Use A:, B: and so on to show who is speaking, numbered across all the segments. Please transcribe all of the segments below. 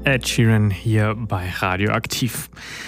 A: Ed Sheeran hier bei Radioaktiv.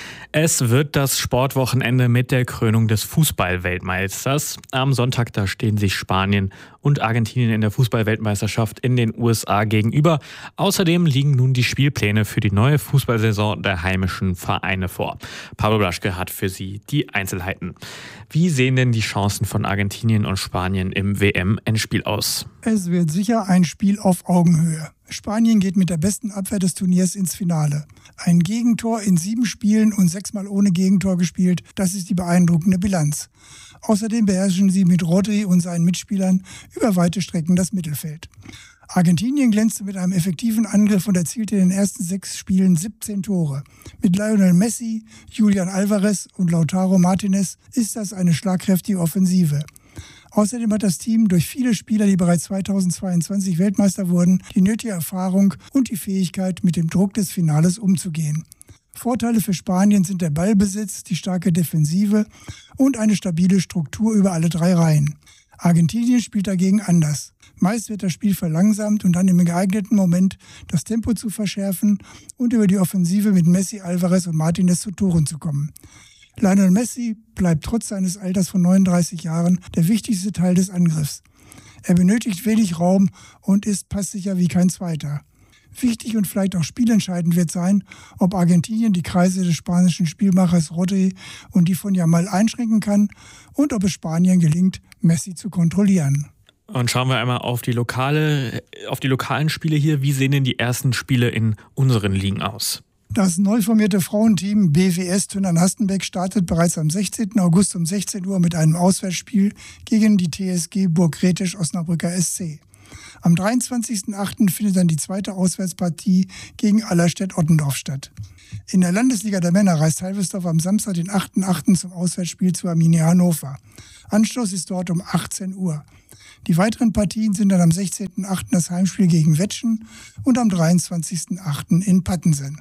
A: Es wird das Sportwochenende mit der Krönung des Fußball-Weltmeisters. Am Sonntag, da stehen sich Spanien und Argentinien in der Fußball-Weltmeisterschaft in den USA gegenüber. Außerdem liegen nun die Spielpläne für die neue Fußballsaison der heimischen Vereine vor. Pablo Blaschke hat für Sie die Einzelheiten. Wie sehen denn die Chancen von Argentinien und Spanien im WM-Endspiel aus?
B: Es wird sicher ein Spiel auf Augenhöhe. Spanien geht mit der besten Abwehr des Turniers ins Finale. Ein Gegentor in 7 Spielen und 6-mal ohne Gegentor gespielt, das ist die beeindruckende Bilanz. Außerdem beherrschen sie mit Rodri und seinen Mitspielern über weite Strecken das Mittelfeld. Argentinien glänzte mit einem effektiven Angriff und erzielte in den ersten 6 Spielen 17 Tore. Mit Lionel Messi, Julian Alvarez und Lautaro Martinez ist das eine schlagkräftige Offensive. Außerdem hat das Team durch viele Spieler, die bereits 2022 Weltmeister wurden, die nötige Erfahrung und die Fähigkeit, mit dem Druck des Finales umzugehen. Vorteile für Spanien sind der Ballbesitz, die starke Defensive und eine stabile Struktur über alle 3 Reihen. Argentinien spielt dagegen anders. Meist wird das Spiel verlangsamt und dann im geeigneten Moment das Tempo zu verschärfen und über die Offensive mit Messi, Alvarez und Martinez zu Toren zu kommen. Lionel Messi bleibt trotz seines Alters von 39 Jahren der wichtigste Teil des Angriffs. Er benötigt wenig Raum und ist passsicher wie kein zweiter. Wichtig und vielleicht auch spielentscheidend wird sein, ob Argentinien die Kreise des spanischen Spielmachers Rodri und die von Yamal einschränken kann und ob es Spanien gelingt, Messi zu kontrollieren.
A: Und schauen wir einmal auf die lokalen Spiele hier. Wie sehen denn die ersten Spiele in unseren Ligen aus?
B: Das neu formierte Frauenteam BWS Tünnern-Hastenbeck startet bereits am 16. August um 16 Uhr mit einem Auswärtsspiel gegen die TSG Burg-Retisch-Osnabrücker SC. Am 23.08. findet dann die zweite Auswärtspartie gegen Allerstedt-Ottendorf statt. In der Landesliga der Männer reist Halvesdorf am Samstag, den 8.08. zum Auswärtsspiel zu Arminia Hannover. Anschluss ist dort um 18 Uhr. Die weiteren Partien sind dann am 16.08. das Heimspiel gegen Wettschen und am 23.08. in Pattensen.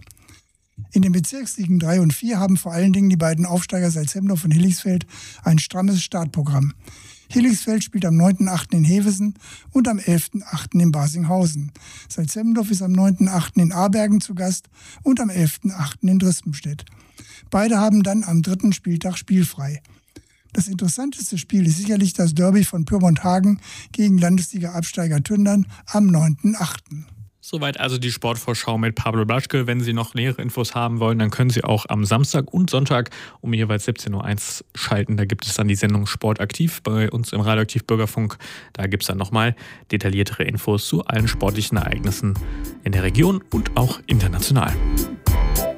B: In den Bezirksligen 3 und 4 haben vor allen Dingen die beiden Aufsteiger Salzhemdorf und Hilligsfeld ein strammes Startprogramm. Hilligsfeld spielt am 9.8. in Hevesen und am 11.8. in Basinghausen. Salzhemdorf ist am 9.8. in Abergen zu Gast und am 11.8. in Drispenstedt. Beide haben dann am 3. Spieltag spielfrei. Das interessanteste Spiel ist sicherlich das Derby von Pyrmont-Hagen gegen Landesliga-Absteiger Tündern am 9.8.
A: Soweit also die Sportvorschau mit Pablo Blaschke. Wenn Sie noch nähere Infos haben wollen, dann können Sie auch am Samstag und Sonntag um jeweils 17.01 Uhr schalten. Da gibt es dann die Sendung Sportaktiv bei uns im Radioaktiv Bürgerfunk. Da gibt es dann nochmal detailliertere Infos zu allen sportlichen Ereignissen in der Region und auch international.